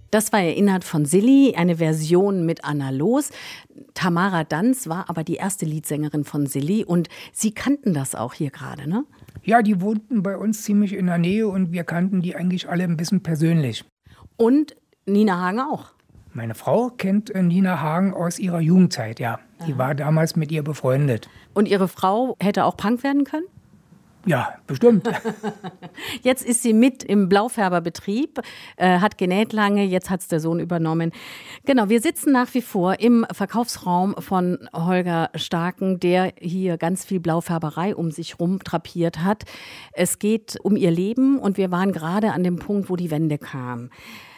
Das war erinnert von Silly, eine Version mit Anna Loos. Tamara Danz war aber die erste Liedsängerin von Silly und Sie kannten das auch hier gerade, ne? Ja, die wohnten bei uns ziemlich in der Nähe und wir kannten die eigentlich alle ein bisschen persönlich. Und Nina Hagen auch? Meine Frau kennt Nina Hagen aus ihrer Jugendzeit, ja. Die war damals mit ihr befreundet. Und Ihre Frau hätte auch Punk werden können? Ja, bestimmt. Jetzt ist sie mit im Blaufärberbetrieb, hat genäht lange, jetzt hat es der Sohn übernommen. Genau, wir sitzen nach wie vor im Verkaufsraum von Holger Starken, der hier ganz viel Blaufärberei um sich rum drapiert hat. Es geht um ihr Leben und wir waren gerade an dem Punkt, wo die Wende kam.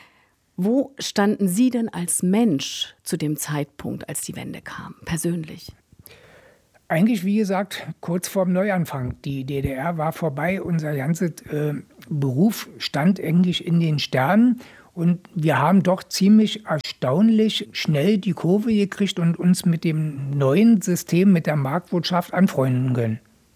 Wo standen Sie denn als Mensch zu dem Zeitpunkt, als die Wende kam, persönlich? Eigentlich, wie gesagt, kurz vorm Neuanfang. Die DDR war vorbei, unser ganzer Beruf stand eigentlich in den Sternen. Und wir haben doch ziemlich erstaunlich schnell die Kurve gekriegt und uns mit dem neuen System, mit der Marktwirtschaft anfreunden können.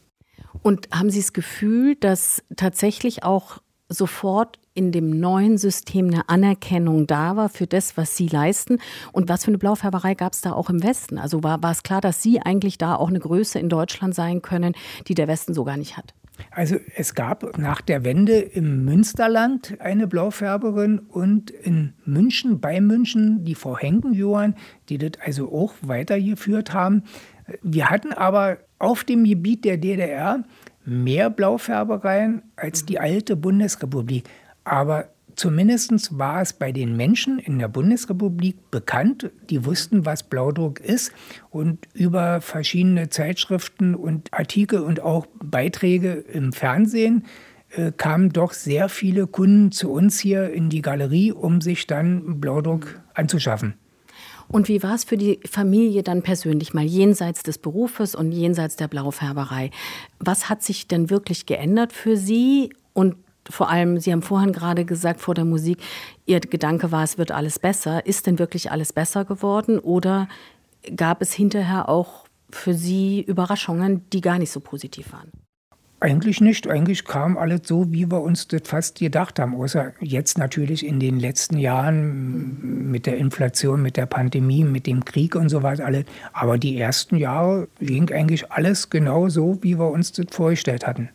Und haben Sie das Gefühl, dass tatsächlich auch sofort in dem neuen System eine Anerkennung da war für das, was Sie leisten? Und was für eine Blaufärberei gab es da auch im Westen? Also war es klar, dass Sie eigentlich da auch eine Größe in Deutschland sein können, die der Westen so gar nicht hat? Also es gab nach der Wende im Münsterland eine Blaufärberin und in München, bei München, die Frau Henken-Johann, die das also auch weitergeführt haben. Wir hatten aber auf dem Gebiet der DDR mehr Blaufärbereien als die alte Bundesrepublik. Aber zumindest war es bei den Menschen in der Bundesrepublik bekannt. Die wussten, was Blaudruck ist. Und über verschiedene Zeitschriften und Artikel und auch Beiträge im Fernsehen kamen doch sehr viele Kunden zu uns hier in die Galerie, um sich dann Blaudruck anzuschaffen. Und wie war es für die Familie dann persönlich, mal jenseits des Berufes und jenseits der Blaufärberei? Was hat sich denn wirklich geändert für Sie? Und vor allem, Sie haben vorhin gerade gesagt, vor der Musik, Ihr Gedanke war, es wird alles besser. Ist denn wirklich alles besser geworden? Oder gab es hinterher auch für Sie Überraschungen, die gar nicht so positiv waren? Eigentlich nicht. Eigentlich kam alles so, wie wir uns das fast gedacht haben. Außer jetzt natürlich in den letzten Jahren mit der Inflation, mit der Pandemie, mit dem Krieg und so weiter. Alles. Aber die ersten Jahre ging eigentlich alles genau so, wie wir uns das vorgestellt hatten.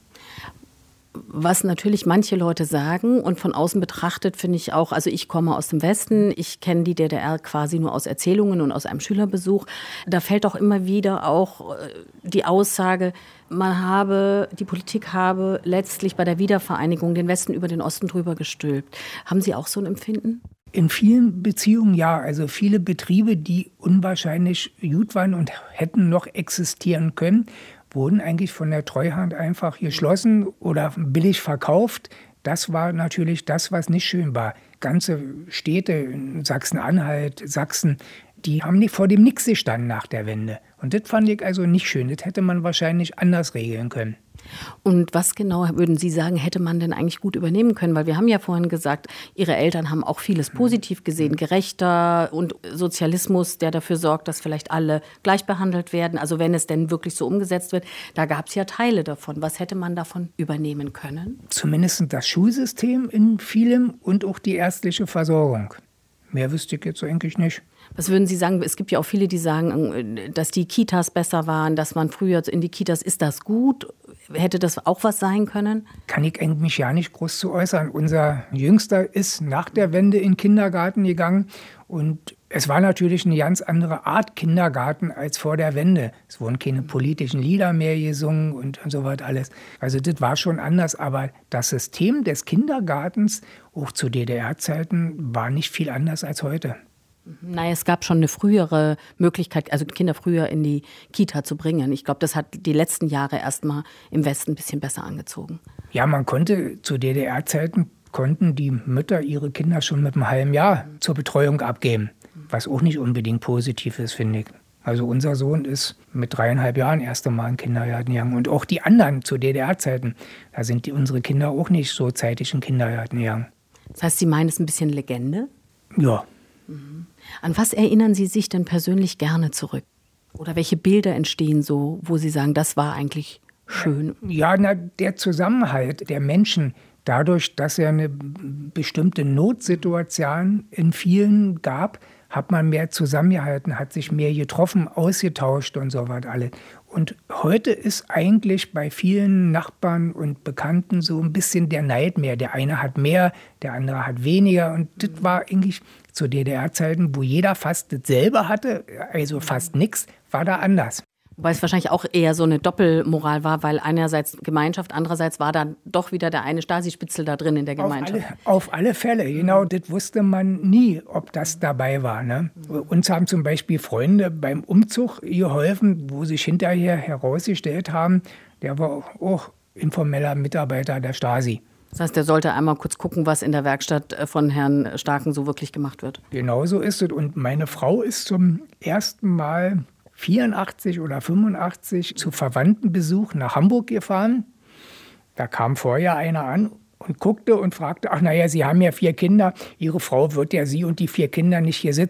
Was natürlich manche Leute sagen und von außen betrachtet finde ich auch, also ich komme aus dem Westen, ich kenne die DDR quasi nur aus Erzählungen und aus einem Schülerbesuch. Da fällt auch immer wieder auch die Aussage, die Politik habe letztlich bei der Wiedervereinigung den Westen über den Osten drüber gestülpt. Haben Sie auch so ein Empfinden? In vielen Beziehungen ja. Also viele Betriebe, die unwahrscheinlich gut waren und hätten noch existieren können, wurden eigentlich von der Treuhand einfach geschlossen oder billig verkauft. Das war natürlich das, was nicht schön war. Ganze Städte in Sachsen-Anhalt, Sachsen, die haben nicht vor dem Nix gestanden nach der Wende. Und das fand ich also nicht schön. Das hätte man wahrscheinlich anders regeln können. Und was genau würden Sie sagen, hätte man denn eigentlich gut übernehmen können? Weil wir haben ja vorhin gesagt, Ihre Eltern haben auch vieles positiv gesehen. Gerechter und Sozialismus, der dafür sorgt, dass vielleicht alle gleich behandelt werden. Also wenn es denn wirklich so umgesetzt wird, da gab es ja Teile davon. Was hätte man davon übernehmen können? Zumindest das Schulsystem in vielem und auch die ärztliche Versorgung. Mehr wüsste ich jetzt eigentlich nicht. Was würden Sie sagen? Es gibt ja auch viele, die sagen, dass die Kitas besser waren, dass man früher in die Kitas, ist das gut? Hätte das auch was sein können? Kann ich mich ja nicht groß zu äußern. Unser Jüngster ist nach der Wende in den Kindergarten gegangen und es war natürlich eine ganz andere Art Kindergarten als vor der Wende. Es wurden keine politischen Lieder mehr gesungen und so weiter alles. Also das war schon anders, aber das System des Kindergartens, auch zu DDR-Zeiten, war nicht viel anders als heute. Naja, es gab schon eine frühere Möglichkeit, also Kinder früher in die Kita zu bringen. Ich glaube, das hat die letzten Jahre erst mal im Westen ein bisschen besser angezogen. Ja, man konnte zu DDR-Zeiten, konnten die Mütter ihre Kinder schon mit einem halben Jahr zur Betreuung abgeben. Was auch nicht unbedingt positiv ist, finde ich. Also unser Sohn ist mit 3,5 Jahren erst einmal in den Kindergarten gegangen. Und auch die anderen zu DDR-Zeiten, da sind unsere Kinder auch nicht so zeitig in den Kindergarten gegangen. Das heißt, Sie meinen, es ist ein bisschen Legende? Ja. An was erinnern Sie sich denn persönlich gerne zurück? Oder welche Bilder entstehen so, wo Sie sagen, das war eigentlich schön? Ja, der Zusammenhalt der Menschen, dadurch, dass er eine bestimmte Notsituation in vielen gab, hat man mehr zusammengehalten, hat sich mehr getroffen, ausgetauscht und so was alles. Und heute ist eigentlich bei vielen Nachbarn und Bekannten so ein bisschen der Neid mehr. Der eine hat mehr, der andere hat weniger. Und das war eigentlich zu DDR-Zeiten, wo jeder fast dasselbe hatte, also fast nichts, war da anders. Wobei es wahrscheinlich auch eher so eine Doppelmoral war, weil einerseits Gemeinschaft, andererseits war dann doch wieder der eine Stasi-Spitzel da drin in der Gemeinschaft. Auf alle Fälle, genau, das wusste man nie, ob das dabei war. Ne? Uns haben zum Beispiel Freunde beim Umzug geholfen, wo sich hinterher herausgestellt haben, der war auch informeller Mitarbeiter der Stasi. Das heißt, der sollte einmal kurz gucken, was in der Werkstatt von Herrn Starken so wirklich gemacht wird. Genau so ist es. Und meine Frau ist zum ersten Mal 84 oder 85 zu Verwandtenbesuch nach Hamburg gefahren. Da kam vorher einer an und guckte und fragte, ach naja, Sie haben ja 4 Kinder, Ihre Frau wird ja Sie und die 4 Kinder nicht hier